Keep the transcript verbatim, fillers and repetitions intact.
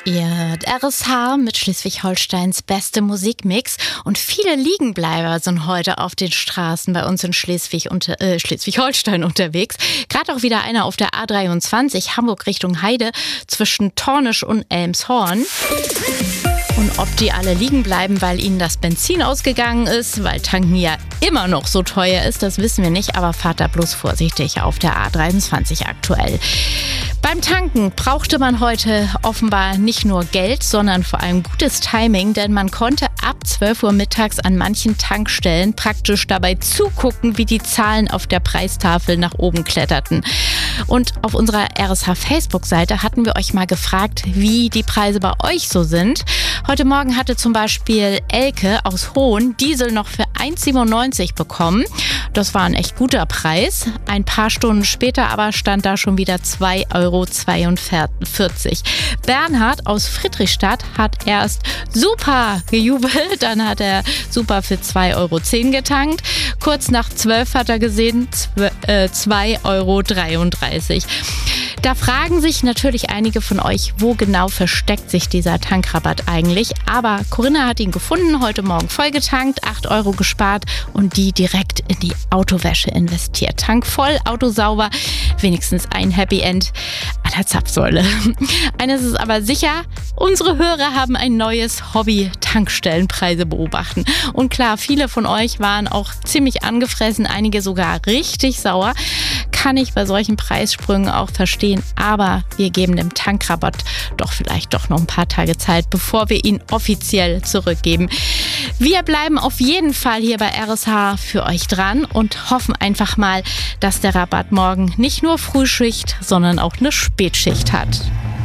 Ihr hört R S H mit Schleswig-Holsteins beste Musikmix und viele Liegenbleiber sind heute auf den Straßen bei uns in Schleswig unter, äh, Schleswig-Holstein unterwegs. Gerade auch wieder einer auf der A dreiundzwanzig Hamburg Richtung Heide zwischen Tornisch und Elmshorn. Und ob die alle liegen bleiben, weil ihnen das Benzin ausgegangen ist, weil Tanken ja immer noch so teuer ist, das wissen wir nicht, aber fahrt da bloß vorsichtig auf der A dreiundzwanzig aktuell. Beim Tanken brauchte man heute offenbar nicht nur Geld, sondern vor allem gutes Timing, denn man konnte ab zwölf Uhr mittags an manchen Tankstellen praktisch dabei zugucken, wie die Zahlen auf der Preistafel nach oben kletterten. Und auf unserer R S H-Facebook-Seite hatten wir euch mal gefragt, wie die Preise bei euch so sind. Heute Morgen hatte zum Beispiel Elke aus Hohn Diesel noch für eins Komma siebenundneunzig bekommen. Das war ein echt guter Preis. Ein paar Stunden später aber stand da schon wieder zwei Euro zweiundvierzig. Bernhard aus Friedrichstadt hat erst super gejubelt, dann hat er super für zwei Euro zehn getankt. Kurz nach zwölf hat er gesehen zwei Euro dreiunddreißig. Da fragen sich natürlich einige von euch, wo genau versteckt sich dieser Tankrabatt eigentlich. Aber Corinna hat ihn gefunden, heute Morgen vollgetankt, acht Euro gespart und die direkt in die Autowäsche investiert. Tank voll, Auto sauber, wenigstens ein Happy End an der Zapfsäule. Eines ist aber sicher, unsere Hörer haben ein neues Hobby, Tankstellenpreise beobachten. Und klar, viele von euch waren auch ziemlich angefressen, einige sogar richtig sauer. Kann ich bei solchen Preissprüngen auch verstehen, aber wir geben dem Tankrabatt doch vielleicht doch noch ein paar Tage Zeit, bevor wir ihn offiziell zurückgeben. Wir bleiben auf jeden Fall hier bei R S H für euch dran und hoffen einfach mal, dass der Rabatt morgen nicht nur Frühschicht, sondern auch eine Spätschicht hat.